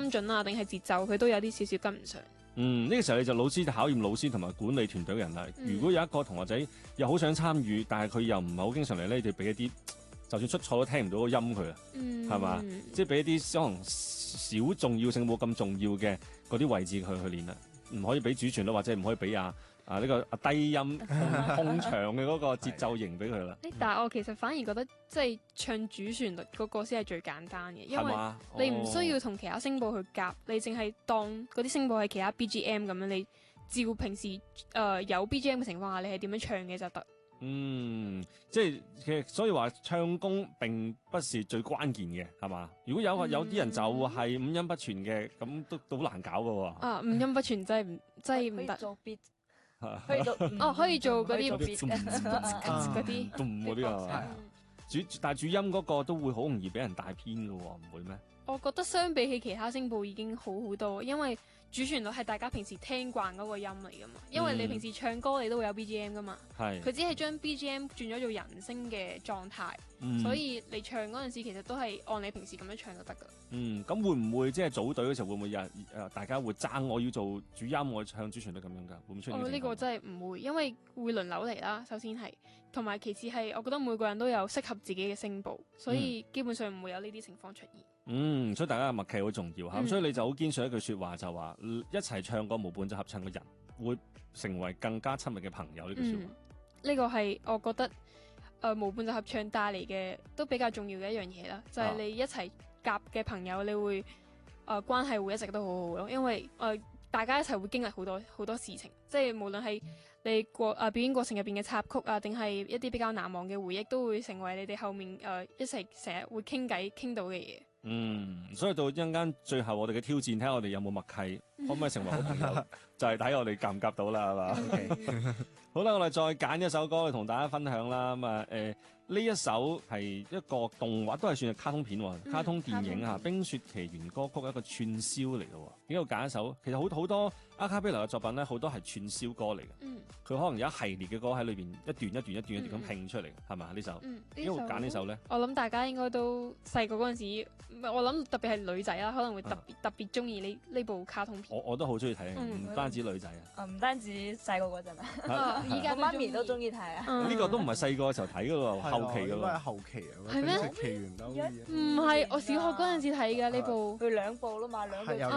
準啊，定係節奏，佢都有啲少少跟唔上。 呢個時候你就考驗老師同埋管理團隊嘅人啦。如果有一個同學仔又好想參與，但係佢又唔係好經常嚟咧，你哋俾一啲就算出錯都聽唔到個音佢啊，係嘛？即係俾一啲可能小重要性冇咁重要嘅嗰啲位置佢去練啦，唔可以俾主旋律或者唔可以俾呢個低音空長嘅嗰個節奏型俾佢啦。 但係我其實反而覺得即係唱主旋律嗰個先係最簡單嘅，因為你唔需要同其他聲部去夾，你淨係當嗰啲聲部係其他 BGM 咁樣，你照平時有 BGM 嘅情況下，你係點樣唱嘅就得。 即係其實所以話唱功並不是最關鍵嘅，係嘛？如果有啲人就係五音不全嘅，咁都好難搞噶喎。五音不全真係唔得。 做 beat 可以做嗰啲嗰啲嗰啲啊。但係主音嗰個都會好容易俾人帶偏噶喎，唔會咩？ 我覺得相比起其他聲部已經好好多，因為主旋律係大家平時聽慣嗰個音嚟噶嘛。因為你平時唱歌你都會有 BGM 噶嘛，佢只係將 BGM 轉咗做人聲嘅狀態，所以你唱嗰陣時其實都係按你平時咁樣唱就得噶。 咁會唔會即係組隊嘅時候會唔會有大家會爭我要做主音，我唱主旋律咁樣噶？會唔會出現呢個真係唔會，因為會輪流嚟啦。首先係，同埋其次係，我覺得每個人都有適合自己嘅聲部，所以基本上唔會有呢啲情況出現。 所以大家嘅默契好重要嚇，所以你就好堅信一句説話，就話一齊唱歌無伴奏合唱嘅人會成為更加親密嘅朋友呢句説話。 呢個係我覺得無伴奏合唱帶嚟嘅都比較重要嘅一樣嘢啦，就係你一齊夾嘅朋友，你會關係會一直都好好咯，因為大家一齊會經歷好多事情，即係無論係你表演過程入邊嘅插曲啊，定係一啲比較難忘嘅回憶，都會成為你哋後面一齊成日會傾偈傾到嘅嘢。 所以到一陣間最後我哋嘅挑戰，睇下我哋有冇默契，可唔可以成為好朋友，就係睇我哋夾唔夾到啦，係嘛？Okay. 好啦，我哋再揀一首歌去同大家分享啦。呢一首係一個動畫，都係算係卡通片喎，卡通電影《冰雪奇緣》歌曲一個串燒嚟嘅喎。點解要揀一首？其實好多阿卡貝拉嘅作品咧，好多係串燒歌嚟嘅。佢可能有一系列嘅歌喺裏邊一段咁拼出嚟，係嘛？呢首點解會揀呢首咧？ 我諗大家應該都細個嗰陣時，我諗特別係女仔啦，可能會特別中意呢部卡通片。 我都好中意睇，唔單止女仔唔單止細個嗰陣啊，依家媽咪都中意睇啊。 呢個都唔係細個嘅時候睇嘅喎，後期嘅喎。 後期啊， 係咩？ 奇緣都唔係，我小學嗰陣時睇嘅呢部。 佢兩部啦嘛，兩部有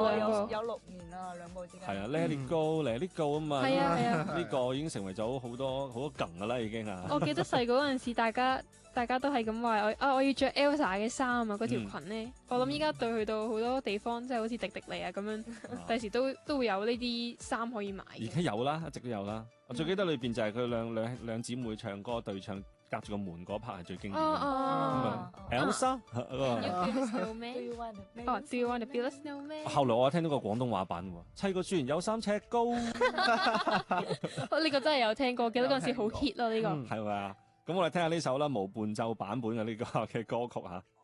2 有6年啦，兩部之間。 係啊，Let It Go，Let It Go 啊嘛。 係啊， 呢個已經成為咗好多梗㗎啦，已經啊。 我記得細個嗰陣時，大家都係咁話我要着 Elsa 嘅衫啊，嗰條裙咧。我諗依家對去到好多地方，即係好似迪尼啊咁樣，第時都會有呢啲衫可以買。 而家有啦，一直都有啦。我最記得裏邊就係佢兩姊妹唱歌對唱。隔住個門嗰 part 係最經典嘅。Elsa， Do you want to build a snowman？ 後來我聽到個廣東話版喎，砌個雖然有3尺高。 呢個真係有聽過，記得嗰陣時好 hit 咯呢個。 係咪啊？咁我哋聽下呢首啦，無伴奏版本嘅呢個嘅歌曲嚇。